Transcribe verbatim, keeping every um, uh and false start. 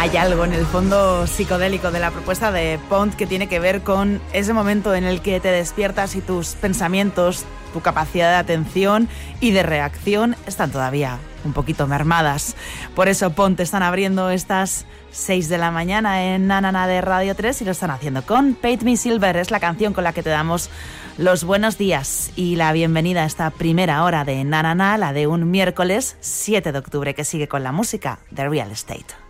Hay algo en el fondo psicodélico de la propuesta de Pond que tiene que ver con ese momento en el que te despiertas y tus pensamientos, tu capacidad de atención y de reacción están todavía un poquito mermadas. Por eso Pond te están abriendo estas seis de la mañana en Na Na Na de Radio tres y lo están haciendo con Paint Me Silver. Es la canción con la que te damos los buenos días y la bienvenida a esta primera hora de Na Na Na, la de un miércoles siete de octubre que sigue con la música de Real Estate.